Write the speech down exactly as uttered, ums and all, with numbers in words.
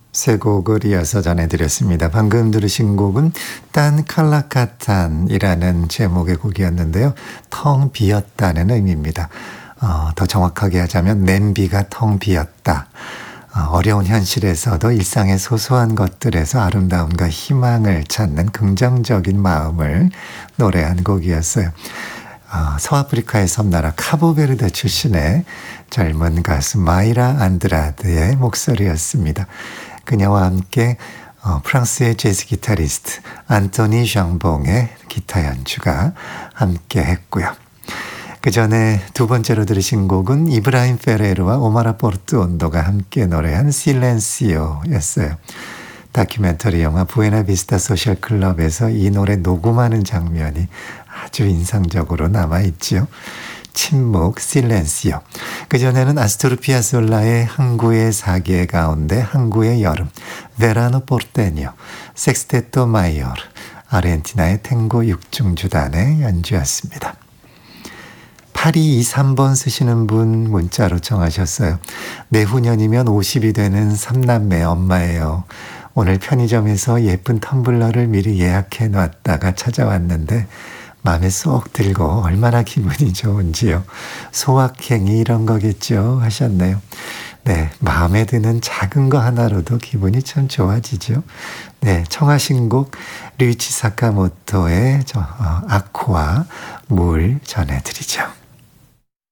세 곡을 이어서 전해드렸습니다. 방금 들으신 곡은 딴 칼라카탄이라는 제목의 곡이었는데요. 텅 비었다는 의미입니다. 어, 더 정확하게 하자면 냄비가 텅 비었다. 어, 어려운 현실에서도 일상의 소소한 것들에서 아름다움과 희망을 찾는 긍정적인 마음을 노래한 곡이었어요. 어, 서아프리카의 섬나라 카보베르데 출신의 젊은 가수 마이라 안드라드의 목소리였습니다. 그녀와 함께 어, 프랑스의 재즈 기타리스트 안토니 장봉의 기타 연주가 함께 했고요. 그 전에 두 번째로 들으신 곡은 이브라임 페레르와 오마라 포르투온도가 함께 노래한 실렌시오였어요. 다큐멘터리 영화 부에나비스타 소셜 클럽에서 이 노래 녹음하는 장면이 아주 인상적으로 남아있지요. 침묵, 실렌시오. 그전에는 아스토르 피아솔라의 항구의 사계 가운데 항구의 여름, 베라노 포르테뇨, 섹스테토 마이오르, 아르헨티나의 탱고 육중주단의 연주였습니다. 팔이이삼 번 쓰시는 분 문자로 청하셨어요. 내후년이면 오십이 되는 삼남매 엄마예요. 오늘 편의점에서 예쁜 텀블러를 미리 예약해 놨다가 찾아왔는데 마음에 쏙 들고 얼마나 기분이 좋은지요. 소확행이 이런 거겠죠 하셨네요. 네, 마음에 드는 작은 거 하나로도 기분이 참 좋아지죠. 네, 청하신 곡 류이치 사카모토의 저, 어, 아쿠아 물 전해드리죠.